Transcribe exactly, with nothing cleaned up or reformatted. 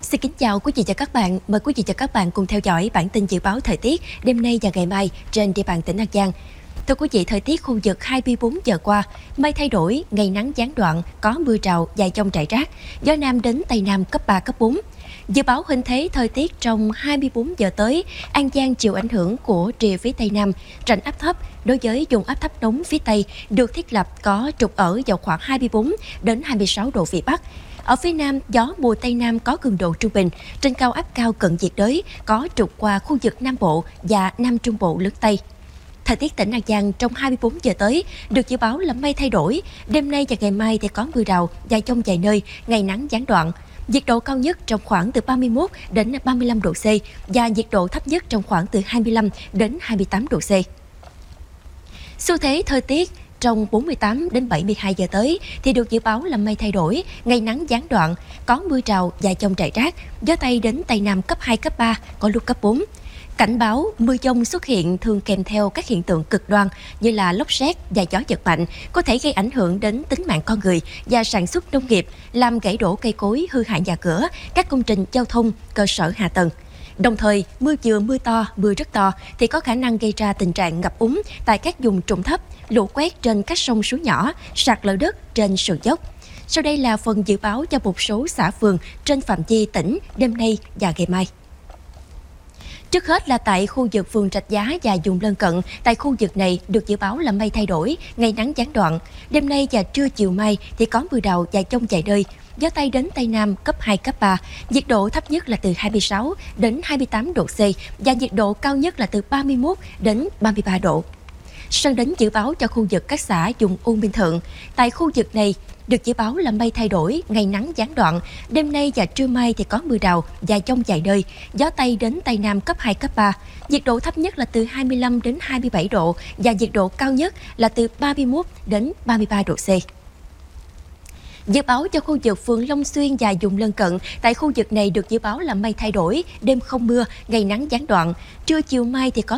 Xin kính chào quý vị và các bạn. Mời quý vị và các bạn cùng theo dõi bản tin dự báo thời tiết đêm nay và ngày mai trên địa bàn tỉnh An Giang. Thưa quý vị, thời tiết khu vực hai mươi bốn giờ qua, mây thay đổi, ngày nắng gián đoạn, có mưa rào, dài dông rải rác, gió nam đến tây nam cấp ba, cấp bốn. Dự báo hình thế thời tiết trong hai mươi bốn giờ tới, An Giang chịu ảnh hưởng của rìa phía tây nam, rãnh áp thấp đối với vùng áp thấp nóng phía tây được thiết lập có trục ở vào khoảng hai mươi bốn đến hai mươi sáu độ vĩ Bắc. Ở phía nam, gió mùa Tây Nam có cường độ trung bình, trên cao áp cao cận nhiệt đới, có trục qua khu vực Nam Bộ và Nam Trung Bộ lớn Tây. Thời tiết tỉnh An Giang trong hai mươi bốn giờ tới được dự báo là mây thay đổi, đêm nay và ngày mai thì có mưa rào, dài dông vài nơi, ngày nắng gián đoạn. Nhiệt độ cao nhất trong khoảng từ ba mươi mốt đến ba mươi lăm độ C và nhiệt độ thấp nhất trong khoảng từ hai mươi lăm đến hai mươi tám độ C. Xu thế thời tiết trong bốn mươi tám đến bảy mươi hai giờ tới thì được dự báo là mây thay đổi, ngày nắng gián đoạn, có mưa rào và dông rải rác, gió Tây đến Tây Nam cấp hai, cấp ba, có lúc cấp bốn. Cảnh báo mưa dông xuất hiện thường kèm theo các hiện tượng cực đoan như là lốc sét và gió giật mạnh, có thể gây ảnh hưởng đến tính mạng con người và sản xuất nông nghiệp, làm gãy đổ cây cối, hư hại nhà cửa, các công trình giao thông, cơ sở hạ tầng. Đồng thời, mưa vừa mưa to, mưa rất to thì có khả năng gây ra tình trạng ngập úng tại các vùng trũng thấp, lũ quét trên các sông suối nhỏ, sạt lở đất trên sườn dốc. Sau đây là phần dự báo cho một số xã phường trên phạm vi tỉnh đêm nay và ngày mai. Trước hết là tại khu vực phường Rạch Giá và vùng lân cận, tại khu vực này được dự báo là mây thay đổi, ngày nắng gián đoạn. Đêm nay và trưa chiều mai thì có mưa rào và dông vài nơi, gió Tây đến Tây Nam cấp hai, cấp ba, nhiệt độ thấp nhất là từ hai mươi sáu đến hai mươi tám độ C và nhiệt độ cao nhất là từ ba mươi mốt đến ba mươi ba độ. Sang đến dự báo cho khu vực các xã vùng U Minh Thượng, tại khu vực này được dự báo là mây thay đổi, ngày nắng gián đoạn. Đêm nay và trưa mai thì có mưa rào và dông vài nơi, gió Tây đến Tây Nam cấp hai, cấp ba. Nhiệt độ thấp nhất là từ hai mươi lăm đến hai mươi bảy độ và nhiệt độ cao nhất là từ ba mươi mốt đến ba mươi ba độ C. Dự báo cho khu vực phường Long Xuyên và vùng lân cận, tại khu vực này được dự báo là mây thay đổi, đêm không mưa, ngày nắng gián đoạn. Trưa chiều mai thì có